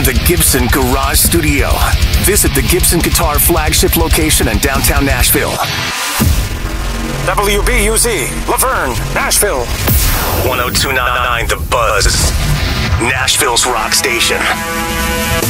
from the Gibson Garage Studio. Visit the Gibson Guitar flagship location in downtown Nashville. WBUZ, Laverne, Nashville. 102.9 The Buzz, Nashville's rock station.